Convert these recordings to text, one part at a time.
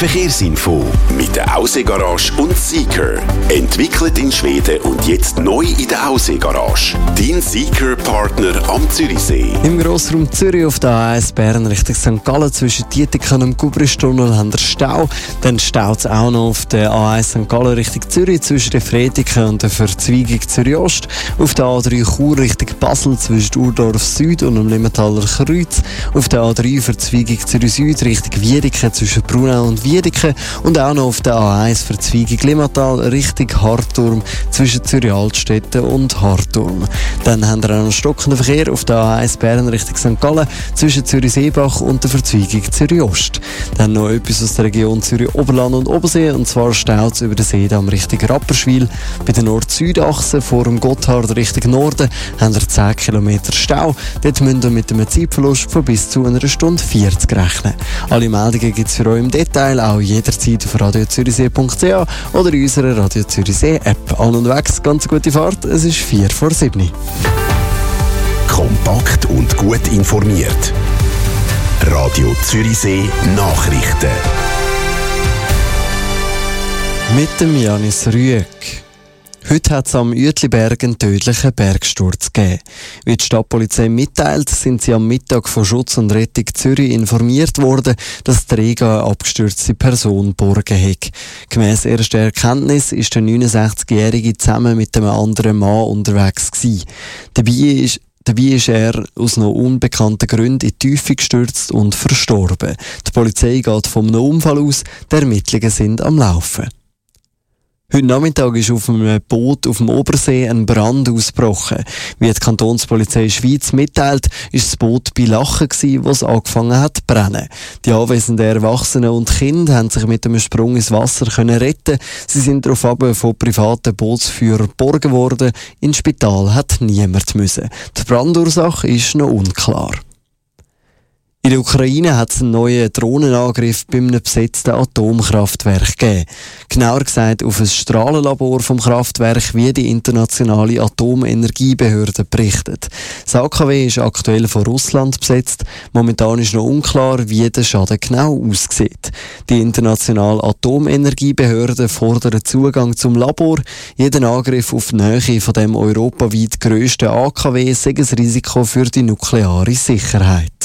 Verkehrsinfo mit der Aussee-Garage und Seeker. Entwickelt in Schweden und jetzt neu in der Aussee-Garage. Dein Seeker-Partner am Zürichsee. Im Grossraum Zürich auf der A1 Bern Richtung St. Gallen zwischen Dietikon und Gubristunnel haben wir Stau. Dann staut es auch noch auf der A1 St. Gallen Richtung Zürich zwischen der Frediken und der Verzweigung Zürich-Ost. Auf der A3 Chur Richtung Basel zwischen Urdorf Süd und dem Limmentaler Kreuz. Auf der A3 Verzweigung Zürich-Süd Richtung Wiedeke zwischen Brunau und Wiedeke. Und auch noch auf der A1 Verzweigung Limmatal Richtung Harturm zwischen Zürich-Altstetten und Harturm. Dann haben wir auch noch stockenden Verkehr auf der A1 Bern Richtung St. Gallen zwischen Zürich-Seebach und der Verzweigung Zürich-Ost. Dann noch etwas aus der Region Zürich-Oberland und Obersee, und zwar staut es über den Seedamm Richtung Rapperswil. Bei der Nord-Süd-Achse vor dem Gotthard Richtung Norden haben wir 10 Kilometer Stau. Dort müsst ihr mit einem Zeitverlust von bis zu einer Stunde 40 rechnen. Alle Meldungen gibt es für euch im Detail auch jederzeit auf radiozürichsee.ch oder in unserer Radio Zürichsee App. An und weg, ganz gute Fahrt, es ist 6:45. Kompakt und gut informiert. Radio Zürichsee Nachrichten. Mit dem Janis Rüegg. Heute hat es am Uetliberg einen tödlichen Bergsturz gegeben. Wie die Stadtpolizei mitteilt, sind sie am Mittag von Schutz und Rettung Zürich informiert worden, dass die Träger eine abgestürzte Person geborgen hat. Gemäss erster Erkenntnis ist der 69-Jährige zusammen mit einem anderen Mann unterwegs gewesen. Dabei ist er aus noch unbekannten Gründen in die Tiefe gestürzt und verstorben. Die Polizei geht von einem Unfall aus, die Ermittlungen sind am Laufen. Heute Nachmittag ist auf einem Boot auf dem Obersee ein Brand ausgebrochen. Wie die Kantonspolizei Schweiz mitteilt, ist das Boot bei Lachen gewesen, wo es angefangen hat zu brennen. Die anwesenden Erwachsenen und Kinder haben sich mit einem Sprung ins Wasser retten. Sie sind daraufhin von privaten Bootsführern geborgen worden. Ins Spital hat niemand müssen. Die Brandursache ist noch unklar. In der Ukraine hat es einen neuen Drohnenangriff bei einem besetzten Atomkraftwerk gegeben. Genauer gesagt auf ein Strahlenlabor vom Kraftwerk, wie die internationale Atomenergiebehörde berichtet. Das AKW ist aktuell von Russland besetzt. Momentan ist noch unklar, wie der Schaden genau aussieht. Die internationale Atomenergiebehörde fordert Zugang zum Labor. Jeder Angriff auf die Nähe von dem europaweit grössten AKW sei ein Risiko für die nukleare Sicherheit.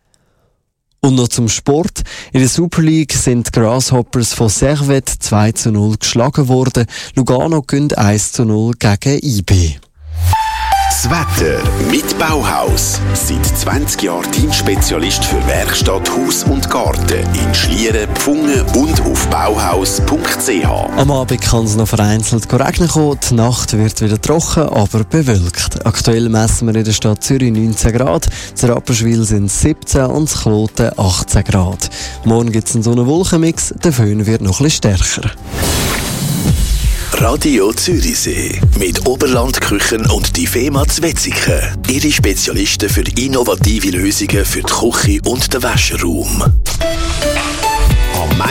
Und noch zum Sport. In der Super League sind die Grasshoppers von Servette 2:0 geschlagen worden. Lugano gewinnt 1:0 gegen IB. Das Wetter mit Bauhaus. Seit 20 Jahren dein Spezialist für Werkstatt, Haus und Garten in Schlieren, Pfungen und auf bauhaus.ch. Am Abend kann es noch vereinzelt regnen kommen. Die Nacht wird wieder trocken, aber bewölkt. Aktuell messen wir in der Stadt Zürich 19 Grad, in Rapperswil sind es 17 und in Kloten 18 Grad. Morgen gibt es einen Sonne-Wolken-Mix, der Föhn wird noch etwas stärker. Radio Zürichsee mit Oberlandküchen und die Fema Zwetzigen. Ihre Spezialisten für innovative Lösungen für die Küche und den Wäscheraum.